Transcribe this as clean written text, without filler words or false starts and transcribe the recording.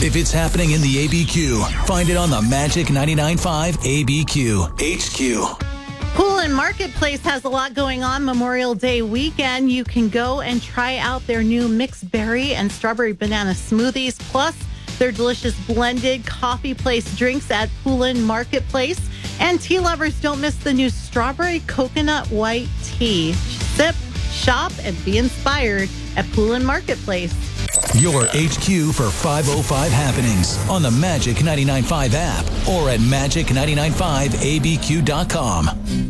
If it's happening in the ABQ, find it on the Magic 99.5 ABQ HQ. Poulin Marketplace has a lot going on Memorial Day weekend. You can go and try out their new mixed berry and strawberry banana smoothies, plus their delicious blended coffee place drinks at Poulin Marketplace. And tea lovers, don't miss the new strawberry coconut white tea. Sip, shop, and be inspired at Poulin Marketplace. Your HQ for 505 happenings on the Magic 99.5 app or at magic995abq.com.